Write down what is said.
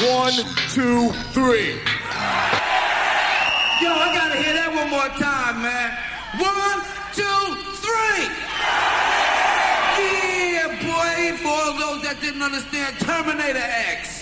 1, 2, 3. Yo, I gotta hear that one more time, man. 1, 2, 3. Yeah, boy, for all those that didn't understand Terminator X.